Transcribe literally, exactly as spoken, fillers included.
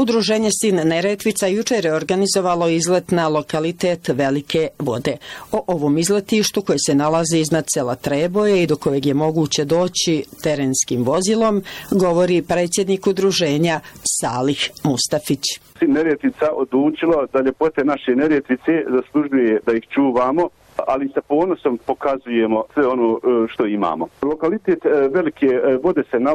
Udruženje Sin Neretvica jučer je organizovalo izlet na lokalitet Velike vode. O ovom izletištu koje se nalazi iznad sela Treboje i do kojeg je moguće doći terenskim vozilom, govori predsjednik udruženja Salih Mustafić. Sin Neretvica odlučilo da ljepote naše Neretvice zaslužuje da ih čuvamo, ali sa ponosom pokazujemo sve ono što imamo. Lokalitet Velike vode se nalazi